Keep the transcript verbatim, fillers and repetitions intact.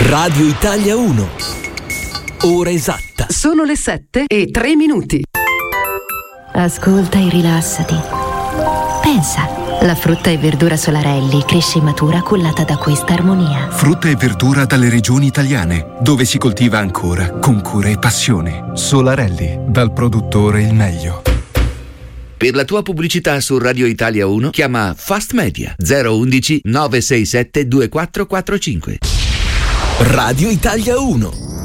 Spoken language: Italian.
Radio Italia uno. Ora esatta. Sono le sette e tre minuti. Ascolta e rilassati. Pensa, la frutta e verdura Solarelli cresce e matura cullata da questa armonia. Frutta e verdura dalle regioni italiane, dove si coltiva ancora con cura e passione. Solarelli, dal produttore il meglio. Per la tua pubblicità su Radio Italia uno chiama Fast Media zero uno uno nove sei sette due quattro quattro cinque. Radio Italia uno.